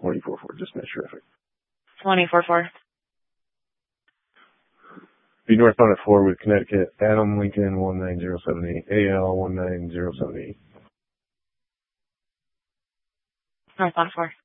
24-4, just make traffic. 24-4. Be northbound at 4 with Connecticut, Adam Lincoln 19078, AL 19078. Northbound 4.